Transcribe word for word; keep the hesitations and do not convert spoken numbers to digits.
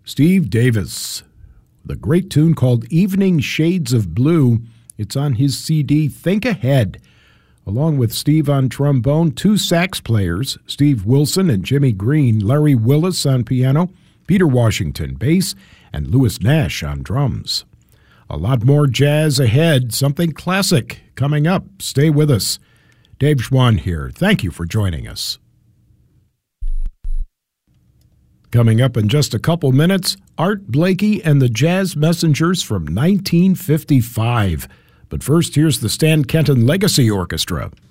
Steve Davis, the great tune called Evening Shades of Blue. It's on his C D, Think Ahead. Along with Steve on trombone, two sax players, Steve Wilson and Jimmy Green, Larry Willis on piano, Peter Washington bass, and Louis Nash on drums. A lot more jazz ahead, something classic coming up. Stay with us. Dave Schwann here. Thank you for joining us. Coming up in just a couple minutes, Art Blakey and the Jazz Messengers from nineteen fifty-five. But first, here's the Stan Kenton Legacy Orchestra.